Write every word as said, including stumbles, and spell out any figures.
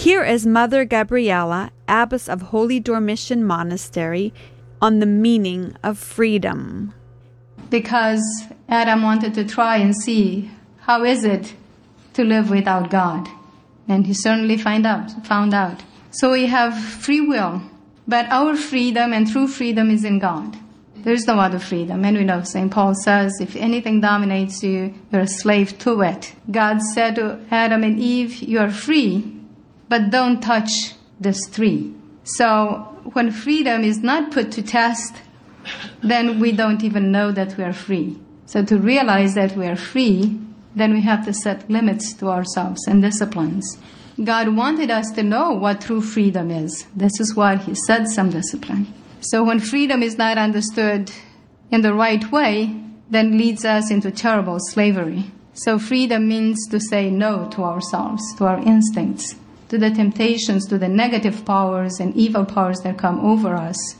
Here is Mother Gabriela, Abbess of Holy Dormition Monastery, on the meaning of freedom. Because Adam wanted to try and see how is it to live without God. And he certainly find out, found out. So we have free will, but our freedom and true freedom is in God. There's no other freedom. And we know Saint Paul says, if anything dominates you, you're a slave to it. God said to Adam and Eve, you are free, but don't touch this tree. So when freedom is not put to test, then we don't even know that we are free. So to realize that we are free, then we have to set limits to ourselves and disciplines. God wanted us to know what true freedom is. This is why he set some discipline. So when freedom is not understood in the right way, then leads us into terrible slavery. So freedom means to say no to ourselves, to our instincts, to the temptations, to the negative powers and evil powers that come over us.